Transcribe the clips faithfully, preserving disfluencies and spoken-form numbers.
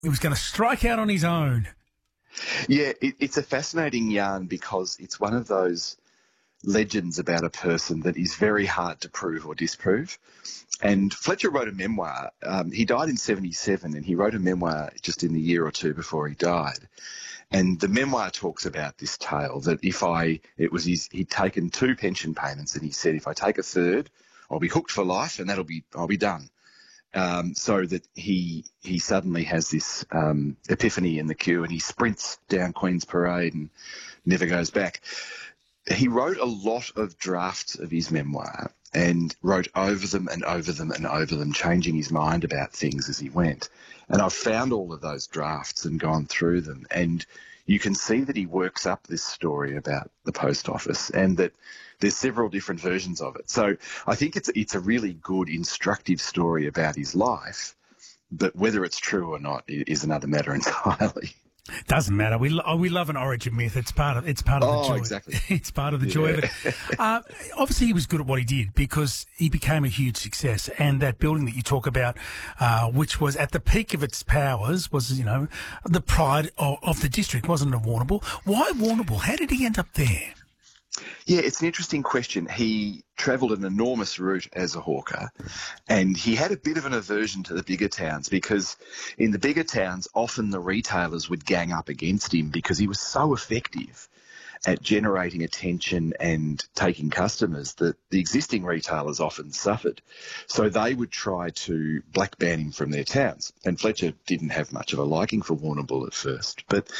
He was going to strike out on his own. Yeah, it, it's a fascinating yarn because it's one of those legends about a person that is very hard to prove or disprove. And Fletcher wrote a memoir. Um, he died in seventy-seven, and he wrote a memoir just in the year or two before he died. And the memoir talks about this tale that if I, it was his, he'd taken two pension payments, and he said, if I take a third, I'll be hooked for life, and that'll be, I'll be done. Um, so that he he suddenly has this um, epiphany in the queue, and he sprints down Queen's Parade and never goes back. He wrote a lot of drafts of his memoir and wrote over them and over them and over them, changing his mind about things as he went. And I've found all of those drafts and gone through them, and you can see that he works up this story about the post office and that there's several different versions of it. So I think it's it's a really good, instructive story about his life, but whether it's true or not is another matter entirely. Doesn't matter. We lo- we love an origin myth. It's part of it's part of oh, the joy. Exactly. It's part of the yeah. joy of it. Uh, obviously, he was good at what he did because he became a huge success. And that building that you talk about, uh, which was at the peak of its powers, was you know the pride of, of the district, wasn't it, Warrnambool? Why Warrnambool? How did he end up there? Yeah, it's an interesting question. He travelled an enormous route as a hawker, and he had a bit of an aversion to the bigger towns because in the bigger towns, often the retailers would gang up against him because he was so effective at generating attention and taking customers that the existing retailers often suffered. So they would try to black ban him from their towns. And Fletcher didn't have much of a liking for Warrnambool at first. But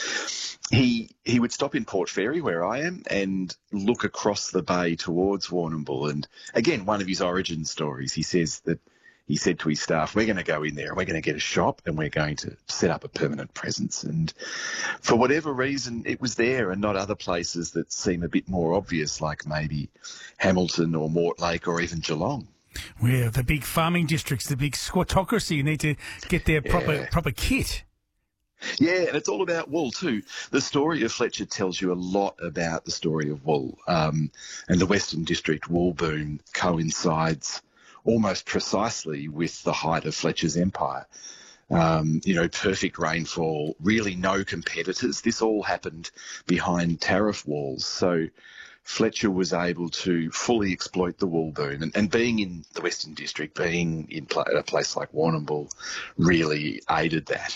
he he would stop in Port Fairy, where I am, and look across the bay towards Warrnambool. And again, one of his origin stories, he says that he said to his staff, we're going to go in there and we're going to get a shop and we're going to set up a permanent presence. And for whatever reason, it was there and not other places that seem a bit more obvious, like maybe Hamilton or Mortlake or even Geelong. Well, the big farming districts, the big squattocracy, you need to get their proper yeah. proper kit. Yeah, and it's all about wool too. The story of Fletcher tells you a lot about the story of wool, um, and the Western District wool boom coincides almost precisely with the height of Fletcher's empire. Um, you know, perfect rainfall, really no competitors. This all happened behind tariff walls. So Fletcher was able to fully exploit the wool boom. And, and being in the Western District, being in pl- a place like Warrnambool really aided that.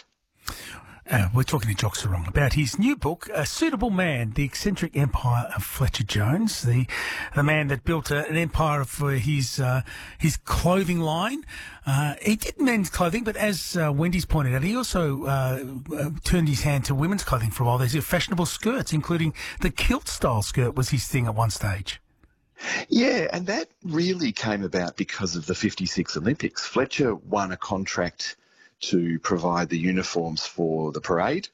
Uh, we're talking to Jock Serong about his new book, A Suitable Man, The Eccentric Empire of Fletcher Jones, the the man that built a, an empire for his uh, his clothing line. Uh, he did men's clothing, but as uh, Wendy's pointed out, he also uh, uh, turned his hand to women's clothing for a while. There's fashionable skirts, including the kilt-style skirt was his thing at one stage. Yeah, and that really came about because of the fifty-six Olympics. Fletcher won a contract to provide the uniforms for the parade.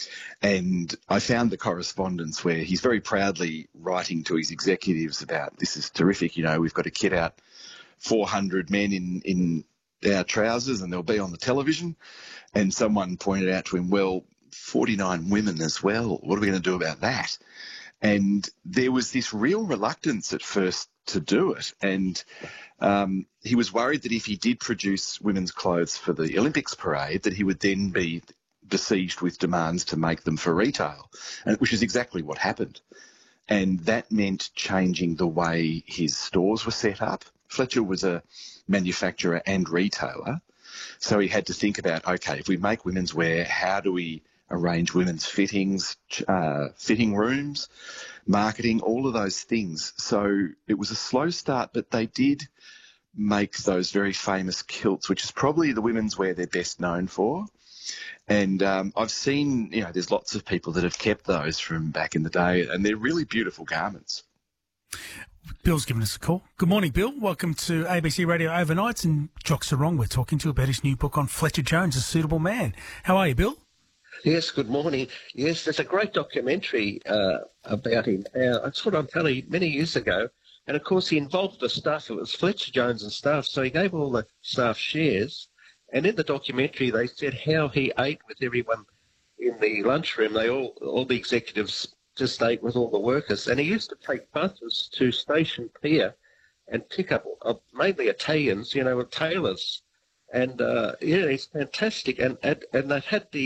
And I found the correspondence where he's very proudly writing to his executives about, this is terrific, you know, we've got to kit out four hundred men in, in our trousers and they'll be on the television. And someone pointed out to him, well, forty-nine women as well. What are we going to do about that? And there was this real reluctance at first to do it. And um, he was worried that if he did produce women's clothes for the Olympics parade, that he would then be besieged with demands to make them for retail, and, which is exactly what happened. And that meant changing the way his stores were set up. Fletcher was a manufacturer and retailer, so he had to think about, okay, if we make women's wear, how do we arrange women's fittings, uh, fitting rooms, marketing, all of those things. So it was a slow start, but they did make those very famous kilts, which is probably the women's wear they're best known for. And um, I've seen, you know, there's lots of people that have kept those from back in the day, and they're really beautiful garments. Bill's given us a call. Good morning, Bill. Welcome to A B C Radio Overnights, and Jock Serong we're talking to about his new book on Fletcher Jones, A Suitable Man. How are you, Bill? Yes, good morning. Yes, there's a great documentary uh, about him. Uh, I saw it on telly many years ago, and of course he involved the staff. It was Fletcher Jones and staff, so he gave all the staff shares. And in the documentary, they said how he ate with everyone in the lunchroom. They all, all the executives just ate with all the workers, and he used to take buses to Station Pier and pick up uh, mainly Italians, you know, tailors. And uh, yeah, he's fantastic, and and, and they've had the